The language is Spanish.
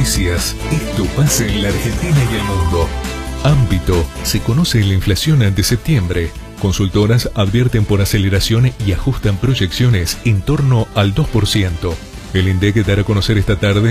Noticias. Esto pasa en la Argentina y el mundo. Ámbito. Se conoce la inflación ante septiembre. Consultoras advierten por aceleración y ajustan proyecciones en torno al 2%. El INDEC dará a conocer esta tarde